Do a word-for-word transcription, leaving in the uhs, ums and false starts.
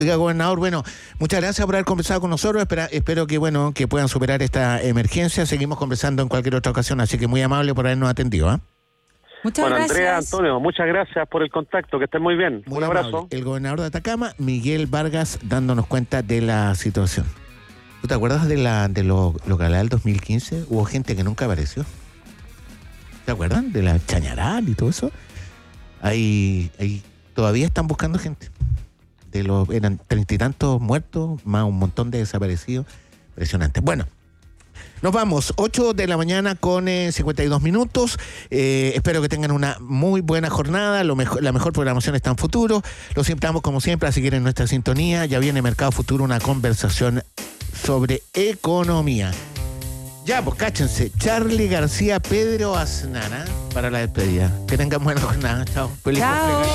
Oiga, gobernador, bueno, muchas gracias por haber conversado con nosotros. Espera, espero que bueno que puedan superar esta emergencia. Seguimos conversando en cualquier otra ocasión, así que muy amable por habernos atendido. ¿eh? Muchas bueno, gracias. Andrea, Antonio, muchas gracias por el contacto, que estén muy bien. Muy Un abrazo. amable. El gobernador de Atacama, Miguel Vargas, dándonos cuenta de la situación. ¿Tú te acuerdas de la de lo, lo que hablaba del dos mil quince? Hubo gente que nunca apareció. ¿Te acuerdan? De la Chañaral y todo eso. Ahí, ahí todavía están buscando gente. De los, eran treinta y tantos muertos, más un montón de desaparecidos. Impresionante. Bueno, nos vamos. ocho de la mañana con eh, cincuenta y dos minutos. Eh, espero que tengan una muy buena jornada. Lo mejor, la mejor programación está en Futuro. Los invitamos, como siempre, a seguir en nuestra sintonía. Ya viene Mercado Futuro, una conversación sobre economía. Ya, pues cáchense. Charly García, Pedro Aznar, ¿eh? Para la despedida. Que tengan buena jornada. Chao. Feliz Chao. cumpleaños.